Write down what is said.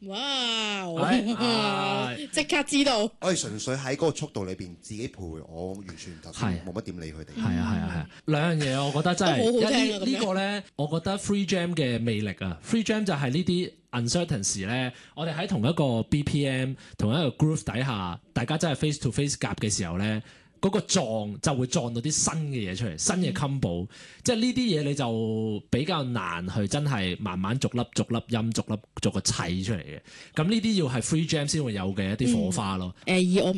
哇！即刻知道。 我哋純粹喺嗰個速度裏邊自己陪，我完全頭先冇乜點理佢哋。 係啊，兩樣嘢我覺得真係都好好聽啊呢個咧，我覺得 Free Jam 嘅魅力啊，Free Jam 就係呢啲 uncertainty 咧，我哋喺同一個 BPM 同一個 groove 底下，大家真係 face to face 夾嘅時候咧。嗰個撞就會撞到啲新嘅嘢出嚟，新嘅 combo，即係呢啲嘢你就比較難去真係慢慢逐粒音逐個砌出嚟嘅。咁呢啲要係 free jam 先會有嘅一啲火花咯。 以我